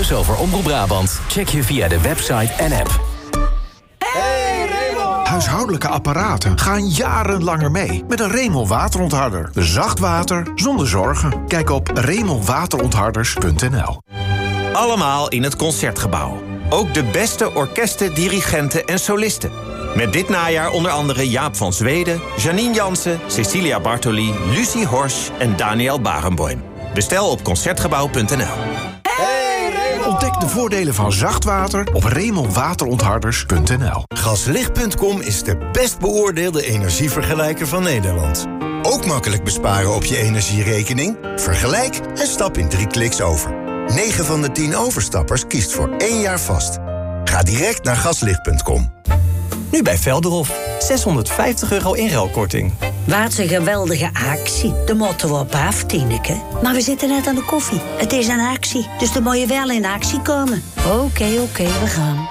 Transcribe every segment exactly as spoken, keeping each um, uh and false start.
nieuws over Omroep Brabant check je via de website en app. Hey Raymond! Huishoudelijke apparaten gaan jaren langer mee met een Raymond waterontharder. Zacht water zonder zorgen. Kijk op raymond waterontharders punt n l. Allemaal in het Concertgebouw. Ook de beste orkesten, dirigenten en solisten. Met dit najaar onder andere Jaap van Zweden, Janine Jansen, Cecilia Bartoli, Lucie Horsch en Daniel Barenboim. Bestel op concertgebouw punt n l. Hey Raymond! Ontdek de voordelen van zacht water op raymond waterontharders punt n l. Gaslicht punt com is de best beoordeelde energievergelijker van Nederland. Ook makkelijk besparen op je energierekening? Vergelijk en stap in drie kliks over. negen van de tien overstappers kiest voor één jaar vast. Ga direct naar gaslicht punt com. Nu bij Velderhof. zeshonderdvijftig euro inruilkorting. Wat een geweldige actie. De moeten we op af, Tineke. Maar we zitten net aan de koffie. Het is een actie, dus dan moet je wel in actie komen. Oké, okay, oké, okay, we gaan.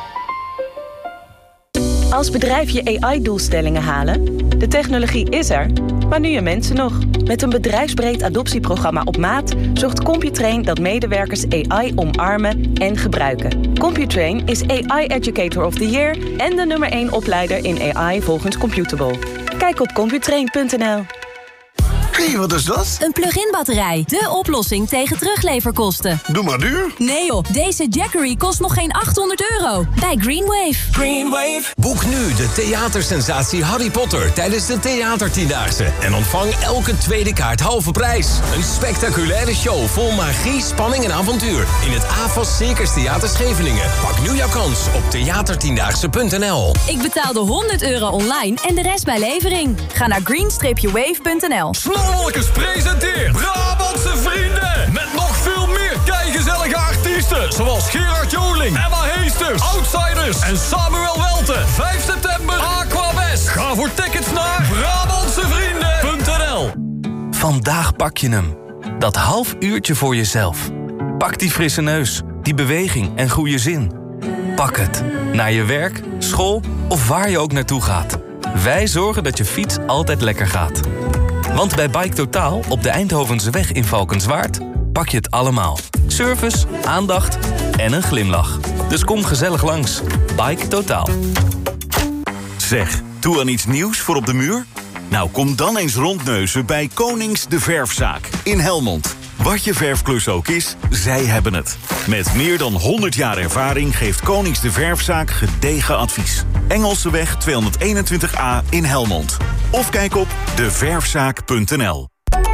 Als bedrijf je A I-doelstellingen halen? De technologie is er, maar nu je mensen nog. Met een bedrijfsbreed adoptieprogramma op maat zorgt Computrain dat medewerkers A I omarmen en gebruiken. Computrain is A I Educator of the Year en de nummer één opleider in A I volgens Computable. Kijk op computrain punt n l. Hé, hey, wat is dat? Een plug-in batterij. De oplossing tegen terugleverkosten. Doe maar duur. Nee joh, deze Jackery kost nog geen achthonderd euro. Bij Greenwave. Greenwave. Boek nu de theatersensatie Harry Potter tijdens de Theatertiendaagse. En ontvang elke tweede kaart halve prijs. Een spectaculaire show vol magie, spanning en avontuur. In het A F A S Circus Theater Scheveningen. Pak nu jouw kans op theatertiendaagse punt n l. Ik betaalde honderd euro online en de rest bij levering. Ga naar green wave punt n l. Snorrelkens presenteert Brabantse Vrienden. Met nog veel meer keigezellige artiesten. Zoals Gerard Joling, Emma Heesters, Outsiders en Samuel Welten. vijf september, Aquawest. Ga voor tickets naar Brabantse Vrienden punt n l. Vandaag pak je hem. Dat half uurtje voor jezelf. Pak die frisse neus, die beweging en goede zin. Pak het. Naar je werk, school of waar je ook naartoe gaat. Wij zorgen dat je fiets altijd lekker gaat. Want bij Bike Totaal op de Eindhovense weg in Valkenswaard pak je het allemaal. Service, aandacht en een glimlach. Dus kom gezellig langs. Bike Totaal. Zeg, toe aan iets nieuws voor op de muur? Nou, kom dan eens rondneuzen bij Konings de Verfzaak in Helmond. Wat je verfklus ook is, zij hebben het. Met meer dan honderd jaar ervaring geeft Konings de Verfzaak gedegen advies. Engelseweg tweehonderdeenentwintig A in Helmond. Of kijk op de verfzaak punt n l.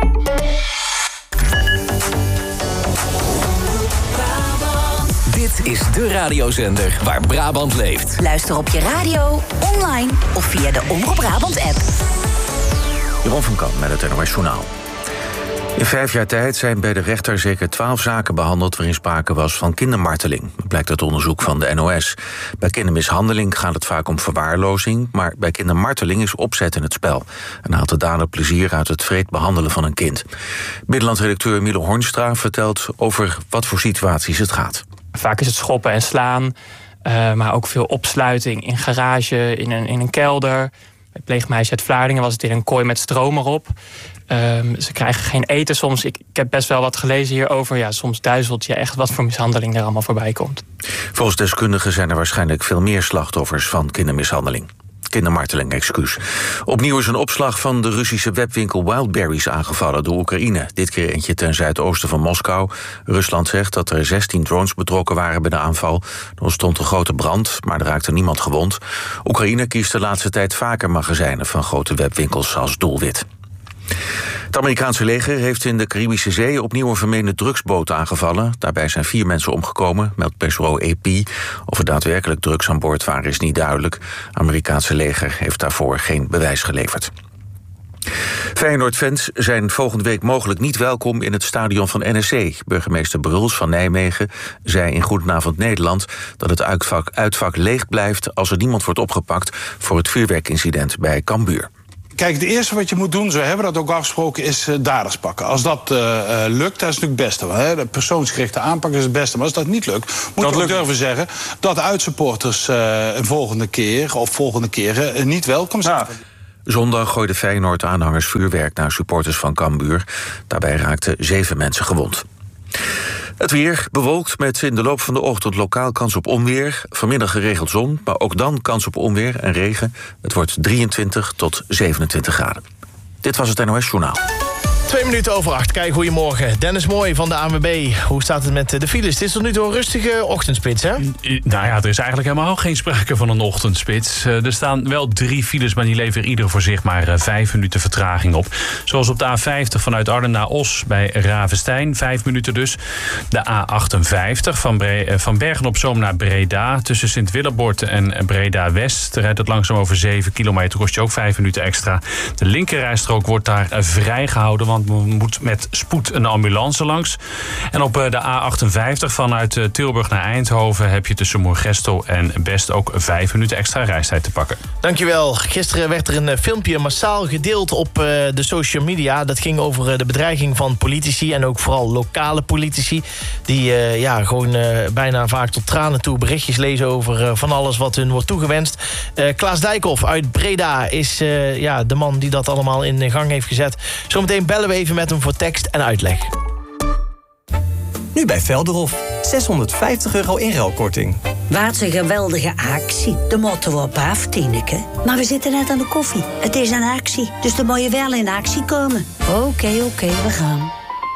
Dit is de radiozender waar Brabant leeft. Luister op je radio, online of via de Omroep Brabant app. Jeroen van Kamp met het N O S Journaal. In vijf jaar tijd zijn bij de rechter zeker twaalf zaken behandeld waarin sprake was van kindermarteling. Dat blijkt uit onderzoek van de N O S. Bij kindermishandeling gaat het vaak om verwaarlozing, maar bij kindermarteling is opzet in het spel. En haalt de dader plezier uit het wreed behandelen van een kind. Binnenlandredacteur Milo Hornstra vertelt over wat voor situaties het gaat. Vaak is het schoppen en slaan, uh, maar ook veel opsluiting in garage, in een, in een kelder. Bij pleegmeisje uit Vlaardingen was het in een kooi met stroom erop. Um, ze krijgen geen eten soms. Ik, ik heb best wel wat gelezen hierover. Ja, soms duizelt je echt wat voor mishandeling er allemaal voorbij komt. Volgens deskundigen zijn er waarschijnlijk veel meer slachtoffers van kindermishandeling. Kindermarteling, excuus. Opnieuw is een opslag van de Russische webwinkel Wildberries aangevallen door Oekraïne. Dit keer eentje ten zuidoosten van Moskou. Rusland zegt dat er zestien drones betrokken waren bij de aanval. Er ontstond een grote brand, maar er raakte niemand gewond. Oekraïne kiest de laatste tijd vaker magazijnen van grote webwinkels als doelwit. Het Amerikaanse leger heeft in de Caribische Zee opnieuw een vermeende drugsboot aangevallen. Daarbij zijn vier mensen omgekomen, meldt persbureau A P. Of er daadwerkelijk drugs aan boord waren is niet duidelijk. Het Amerikaanse leger heeft daarvoor geen bewijs geleverd. Feyenoord-fans zijn volgende week mogelijk niet welkom in het stadion van N E C. Burgemeester Bruls van Nijmegen zei in Goedenavond Nederland dat het uitvak, uitvak leeg blijft als er niemand wordt opgepakt voor het vuurwerkincident bij Cambuur. Kijk, het eerste wat je moet doen, zo hebben we dat ook afgesproken, is uh, daders pakken. Als dat uh, uh, lukt, dat is natuurlijk het beste. Hè? De persoonsgerichte aanpak is het beste. Maar als dat niet lukt, moet dat je ook lukt. durven zeggen dat uitsupporters uh, een volgende keer of volgende keren uh, niet welkom zijn. Ja. Zondag gooiden Feyenoord-aanhangers vuurwerk naar supporters van Cambuur. Daarbij raakten zeven mensen gewond. Het weer bewolkt met in de loop van de ochtend lokaal kans op onweer. Vanmiddag geregeld zon, maar ook dan kans op onweer en regen. Het wordt drieëntwintig tot zevenentwintig graden. Dit was het N O S Journaal. Twee minuten over acht. Kijk, goedemorgen. Dennis Mooi van de A N W B. Hoe staat het met de files? Het is tot nu toe een rustige ochtendspits, hè? Nou ja, er is eigenlijk helemaal geen sprake van een ochtendspits. Er staan wel drie files, maar die leveren ieder voor zich maar vijf minuten vertraging op. Zoals op de A vijftig vanuit Arnhem naar Os bij Ravenstein. Vijf minuten dus. De A achtenvijftig van, Bre- van Bergen-op-Zoom naar Breda. Tussen Sint-Willebord en Breda-West rijdt het langzaam over zeven kilometer. Kost je ook vijf minuten extra. De linkerrijstrook wordt daar vrijgehouden, want moet met spoed een ambulance langs. En op de A achtenvijftig vanuit Tilburg naar Eindhoven heb je tussen Moergestel en Best ook vijf minuten extra reistijd te pakken. Dankjewel. Gisteren werd er een filmpje massaal gedeeld op de social media. Dat ging over de bedreiging van politici en ook vooral lokale politici. Die uh, ja, gewoon uh, bijna vaak tot tranen toe berichtjes lezen over uh, van alles wat hun wordt toegewenst. Uh, Klaas Dijkhoff uit Breda is uh, ja, de man die dat allemaal in gang heeft gezet. Zometeen bellen we even met hem voor tekst en uitleg. Nu bij Velderhof. zeshonderdvijftig euro inruilkorting. Wat een geweldige actie. De moeten we op af, Tineke. Maar we zitten net aan de koffie. Het is een actie, dus dan moet je wel in actie komen. Oké, okay, oké, okay, we gaan.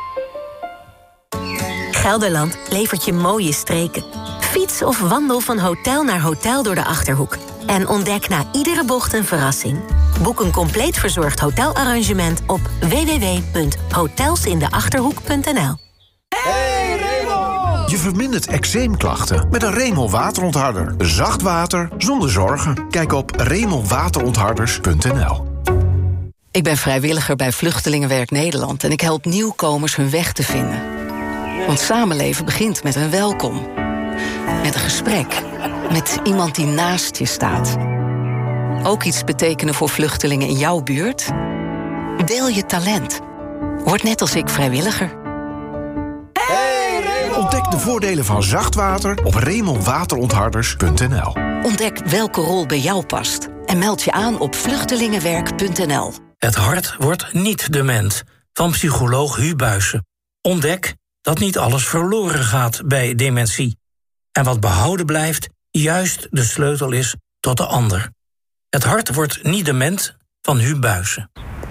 Gelderland levert je mooie streken. Fiets of wandel van hotel naar hotel door de Achterhoek. En ontdek na iedere bocht een verrassing. Boek een compleet verzorgd hotelarrangement op w w w punt hotels in de achterhoek punt n l. Hey Remo! Je vermindert eczeemklachten met een Remo waterontharder. Zacht water zonder zorgen. Kijk op remo waterontharders punt n l. Ik ben vrijwilliger bij Vluchtelingenwerk Nederland en ik help nieuwkomers hun weg te vinden. Want samenleven begint met een welkom. Met een gesprek. Met iemand die naast je staat. Ook iets betekenen voor vluchtelingen in jouw buurt? Deel je talent. Word net als ik vrijwilliger. Hey, ontdek de voordelen van zacht water op remo waterontharders punt n l. Ontdek welke rol bij jou past. En meld je aan op vluchtelingenwerk punt n l. Het hart wordt niet dement. Van psycholoog Huub Buijsen. Ontdek dat niet alles verloren gaat bij dementie. En wat behouden blijft, juist de sleutel is tot de ander. Het hart wordt niet dement van Huub Buijsen.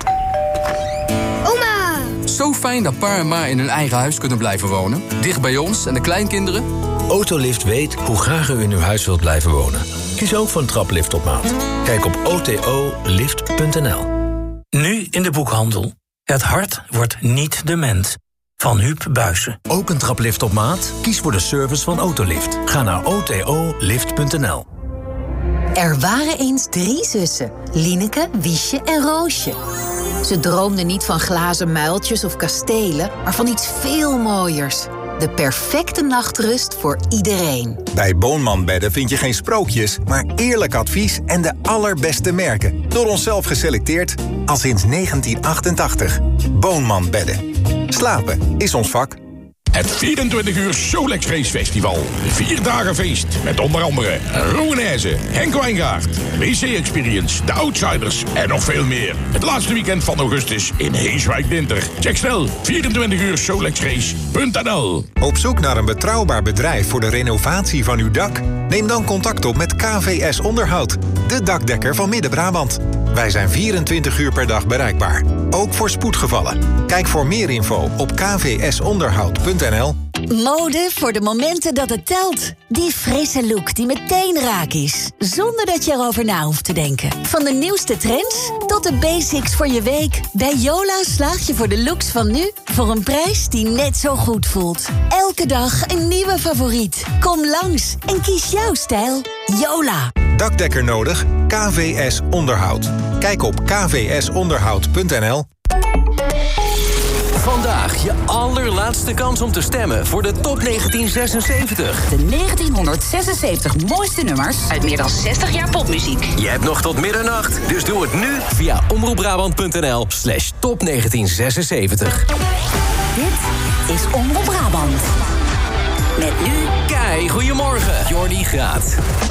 Oma! Zo fijn dat pa en ma in hun eigen huis kunnen blijven wonen. Dicht bij ons en de kleinkinderen. Autolift weet hoe graag u in uw huis wilt blijven wonen. Kies ook voor een traplift op maat. Kijk op o t o lift punt n l. Nu in de boekhandel. Het hart wordt niet dement. Van Huub Buijsen. Ook een traplift op maat? Kies voor de service van Autolift. Ga naar o t o lift punt n l. Er waren eens drie zussen. Lieneke, Wiesje en Roosje. Ze droomden niet van glazen muiltjes of kastelen, maar van iets veel mooiers. De perfecte nachtrust voor iedereen. Bij Boonman Bedden vind je geen sprookjes, maar eerlijk advies en de allerbeste merken. Door onszelf geselecteerd al sinds negentien achtentachtig. Boonman Bedden. Slapen is ons vak. Het vierentwintig uur Solex Race Festival. Vier dagen feest met onder andere Roeneise, Henk Wijngaard, W C Experience, The Outsiders en nog veel meer. Het laatste weekend van augustus in Heeswijk-Dinter. Check snel vierentwintig uur solex race punt n l. Op zoek naar een betrouwbaar bedrijf voor de renovatie van uw dak? Neem dan contact op met K V S Onderhoud, de dakdekker van Midden-Brabant. Wij zijn vierentwintig uur per dag bereikbaar, ook voor spoedgevallen. Kijk voor meer info op k v s onderhoud punt n l. Mode voor de momenten dat het telt. Die frisse look die meteen raak is, zonder dat je erover na hoeft te denken. Van de nieuwste trends tot de basics voor je week. Bij Yola slaag je voor de looks van nu voor een prijs die net zo goed voelt. Elke dag een nieuwe favoriet. Kom langs en kies jouw stijl. Yola. Dakdekker nodig? K V S Onderhoud. Kijk op k v s onderhoud punt n l. Vandaag je allerlaatste kans om te stemmen voor de top negentien zesenzeventig. De negentienhonderdzesenzeventig mooiste nummers uit meer dan zestig jaar popmuziek. Je hebt nog tot middernacht, dus doe het nu via omroepbrabant punt n l slash top negentien zesenzeventig. Dit is Omroep Brabant. Met nu... Kei, goedemorgen. Jordi Graat.